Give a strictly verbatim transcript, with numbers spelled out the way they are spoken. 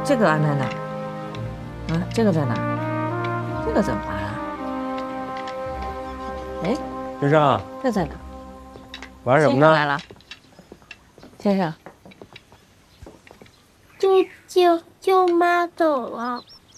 这个安在哪？啊，这个在哪？这个怎么办啊？哎， 先生， 这在哪？ 玩什么呢？ 来了，先生。 舅舅舅妈走了。